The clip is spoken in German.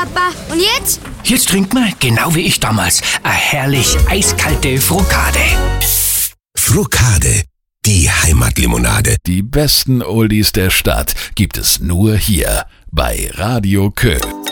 Papa. Und jetzt? Jetzt trinkt man, genau wie ich damals, eine herrlich eiskalte Frokade. Frokade, die Heimatlimonade. Die besten Oldies der Stadt gibt es nur hier bei Radio Kö.